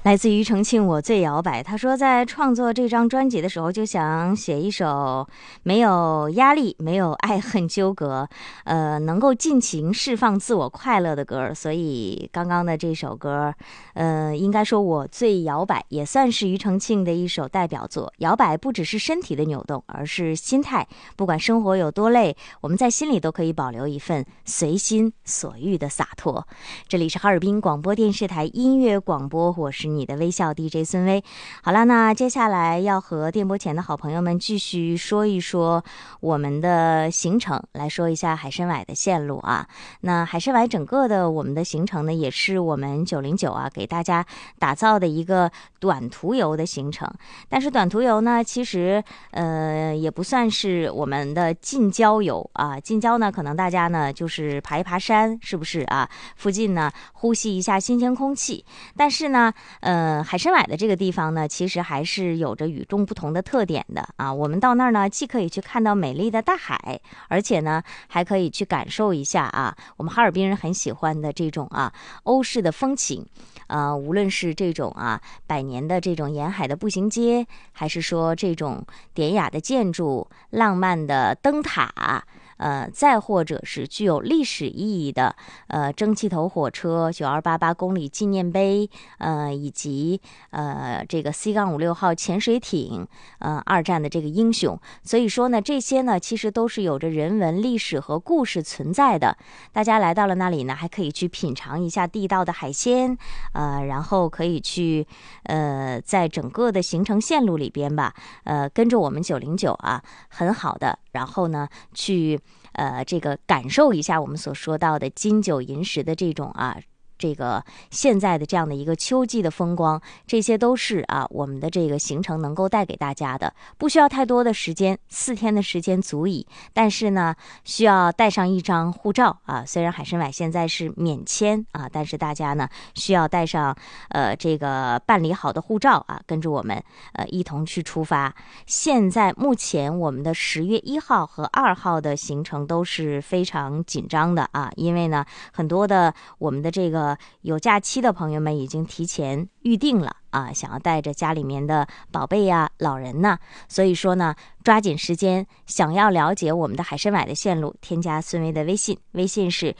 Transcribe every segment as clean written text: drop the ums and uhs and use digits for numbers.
来自于重庆我最摇摆，他说在创作这张专辑的时候就想写一首没有压力没有爱恨纠葛能够尽情释放自我快乐的歌，所以刚刚的这首歌应该说我最摇摆也算是庾澄庆的一首代表作。摇摆不只是身体的扭动，而是心态，不管生活有多累，我们在心里都可以保留一份随心所欲的洒脱。这里是哈尔滨广播电视台音乐广播，我是你的微笑 DJ 孙薇。好了，那接下来要和电波前的好朋友们继续说一说我们的行程，来说一下海参崴的线路啊。那海参崴整个的我们的行程呢，也是我们909啊给大家打造的一个短途游的行程。但是短途游呢，其实也不算是我们的近郊游啊。近郊呢，可能大家呢就是爬一爬山，是不是啊？附近呢呼吸一下新鲜空气。但是呢海参崴的这个地方呢，其实还是有着与众不同的特点的啊。我们到那儿呢，既可以去看到美丽的大海，而且呢还可以去感受一下啊我们哈尔滨人很喜欢的这种欧式的风情。无论是这种百年的这种沿海的步行街，还是说这种典雅的建筑、浪漫的灯塔，再或者是具有历史意义的蒸汽头火车、9288公里纪念碑，以及这个 C-56 号潜水艇，二战的这个英雄。所以说呢，这些呢其实都是有着人文历史和故事存在的。大家来到了那里呢，还可以去品尝一下地道的海鲜，然后可以去在整个的行程线路里边吧，跟着我们909很好的，然后呢去这个感受一下我们所说到的金九银十的这种这个现在的这样的一个秋季的风光，这些都是我们的这个行程能够带给大家的。不需要太多的时间，4天的时间足矣。但是呢，需要带上一张护照虽然海参崴现在是免签但是大家呢需要带上这个办理好的护照跟着我们一同去出发。现在目前我们的10月1号和2号的行程都是非常紧张的因为呢很多的我们的这个有假期的朋友们已经提前预定了想要带着家里面的宝贝老人呢，所以说呢抓紧时间，想要了解我们的海参崴的线路，添加孙薇的微信，微信是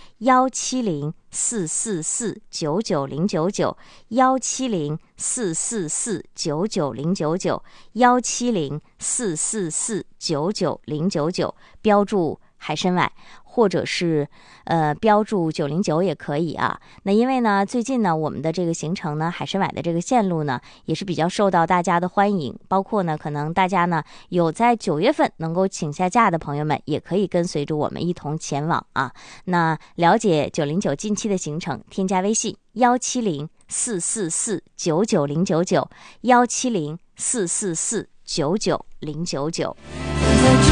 17044499099 17044499099 标注海参崴，或者是标注909也可以那因为呢最近呢我们的这个行程呢，海参崴的这个线路呢也是比较受到大家的欢迎，包括呢可能大家呢有在9月份能够请下假的朋友们，也可以跟随着我们一同前往那了解909近期的行程，添加微信17044499099 17044499099。